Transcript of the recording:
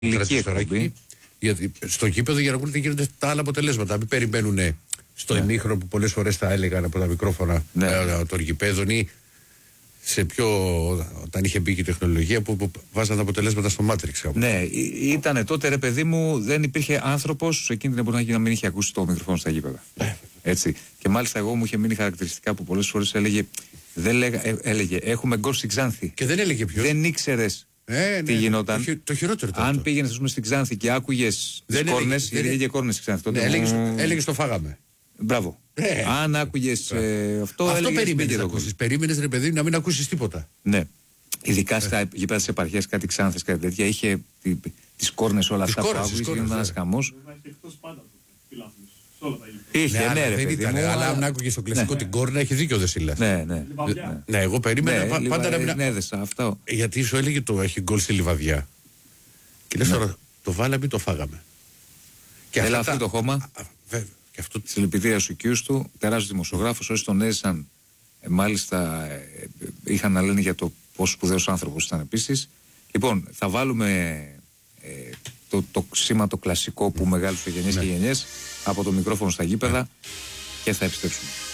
ηλική εκπομπή. Γιατί στο γήπεδο για να ακούνε γίνονται τα άλλα αποτελέσματα. Μην περιμένουν στο ημίχρονο που πολλές φορές τα έλεγαν από τα μικρόφωνα των γηπέδων ή σε όταν είχε μπει και η τεχνολογία που βάζαν τα αποτελέσματα στο Matrix. Ναι, ήταν τότε, ρε παιδί μου, δεν υπήρχε άνθρωπος εκείνη την εποχή να μην είχε ακούσει το μικρόφωνο στα γήπεδα. Έτσι. Και μάλιστα εγώ μου είχε μείνει χαρακτηριστικά που πολλές φορές έλεγε, έλεγε έχουμε γκολ στην Ξάνθη. Και δεν έλεγε ποιος. Δεν ήξερες τι γινόταν. Το χειρότερο ήταν. Αν πήγαινες στην Ξάνθη και άκουγες τις κόρνες, γιατί έλεγε κόρνες στην Ξάνθη. Έλεγες το φάγαμε. Μπράβο. Αν άκουγες αυτό περίμενες ρε παιδί να μην ακούσεις τίποτα. Ναι. Ειδικά στα γήπεδα της επαρχίας, κάτι Ξάνθες, κάτι τέτοια, είχε τις κόρνες όλα αυτά που άκουγες, γίνονταν ένας χαμός. Είχε, ναι, ρε παιδί μου. Αλλά αν άκουγες το κλασικό την κόρνα, έχει δίκιο ο Δεσίλας. Ναι, εγώ περίμενα πάντα να μην. Γιατί σου έλεγε το έχει γκολ στη Λιβαδιά. Και λες τώρα το βάλαμε ή το φάγαμε. Έλα αυτό το χώμα. Συλληπιτήρια σου Κιούς του, τεράστιος δημοσιογράφος, όσοι τον έζησαν μάλιστα είχαν να λένε για το πόσο σπουδαίος άνθρωπος ήταν επίσης. Λοιπόν, θα βάλουμε το σήμα το κλασικό που μεγάλωσε γενιές και γενιές από το μικρόφωνο στα γήπεδα και θα επιστρέψουμε.